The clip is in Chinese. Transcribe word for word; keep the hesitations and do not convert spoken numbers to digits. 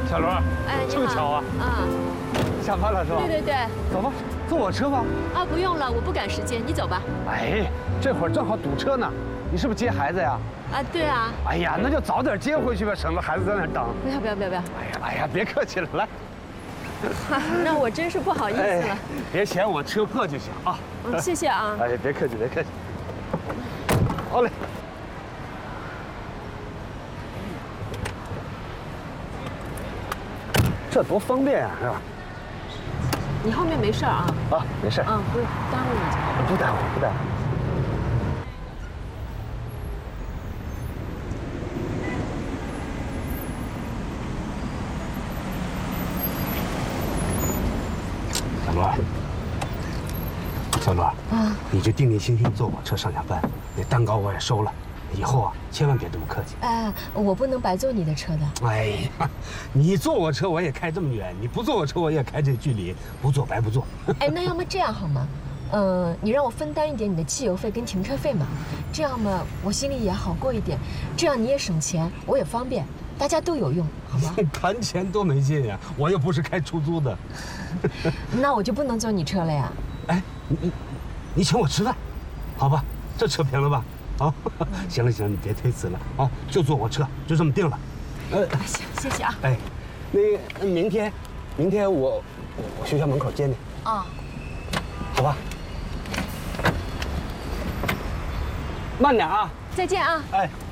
小罗， 哎， 这么巧啊！ 啊， 下班了是吧？ 对对对。 走吧，坐我车吧。 啊，不用了，我不赶时间，你走吧。 哎，这会儿正好堵车呢。你是不是接孩子呀？ 啊，对啊。 哎呀，那就早点接回去吧，省得孩子在那儿等。 不要不要不要不要！ 哎呀哎呀，别客气了，来。 那我真是不好意思了。哎、 别嫌我车破就行啊。 嗯，谢谢啊。 哎，别客气，别客气。好嘞。这多方便啊，是吧？ 你后面没事啊？ 啊，没事。 嗯，不耽误你。 不耽误，不耽误。小罗，小罗，啊，你就定定心心坐我车上下班。那蛋糕我也收了，以后啊，千万别这么客气。 哎，我不能白坐你的车的。 哎呀，你坐我车我也开这么远，你不坐我车我也开这距离，不坐白不坐。 哎，那要么这样好吗？嗯，你让我分担一点你的汽油费跟停车费嘛，这样嘛，我心里也好过一点，这样你也省钱，我也方便，大家都有用，好吗？ 谈钱多没劲呀，我又不是开出租的。 那我就不能坐你车了呀？ 哎，你你你请我吃饭，好吧？这扯平了吧？好，行了行了，你别推辞了啊，就坐我车，就这么定了。 呃，行，谢谢啊。 哎，那个明天，明天我我学校门口接你。 啊， 好吧。慢点啊！ 再见啊！ 哎。